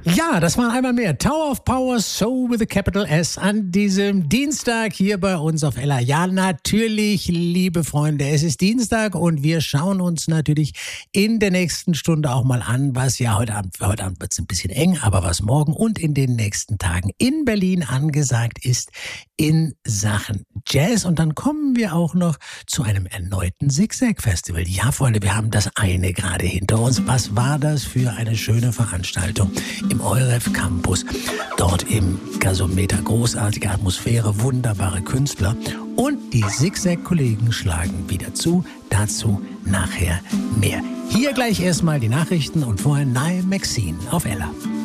Ja, das war einmal mehr. Tower of Power, So with a Capital S an diesem Dienstag hier bei uns auf Ella. Ja, natürlich, liebe Freunde, es ist Dienstag und wir schauen uns natürlich in der nächsten Stunde auch mal an, was ja heute Abend wird es ein bisschen eng, aber was morgen und in den nächsten Tagen in Berlin angesagt ist in Sachen Jazz. Und dann kommen wir auch noch zu einem erneuten Zigzag-Festival. Ja, Freunde, wir haben das eine gerade hinter uns. Was war das für eine schöne Veranstaltung im Euref Campus, dort im Gasometer. Großartige Atmosphäre, wunderbare Künstler und die Zigzag-Kollegen schlagen wieder zu. Dazu nachher mehr. Hier gleich erstmal die Nachrichten und vorher Nae Maxine auf Ella.